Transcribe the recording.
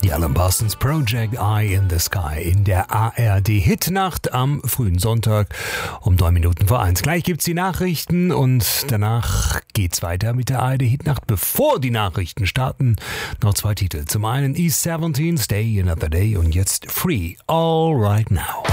Die Alan Parsons Project, Eye in the Sky in der ARD-Hitnacht am frühen Sonntag um 1:03. Gleich gibt's die Nachrichten und danach geht's weiter mit der ARD-Hitnacht. Bevor die Nachrichten starten, noch 2 Titel. Zum einen E17, Stay Another Day und jetzt Free, All Right Now.